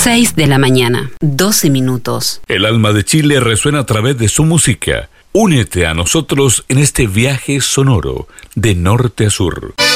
6 de la mañana, 12 minutos. El alma de Chile resuena a través de su música. Únete a nosotros en este viaje sonoro de norte a sur.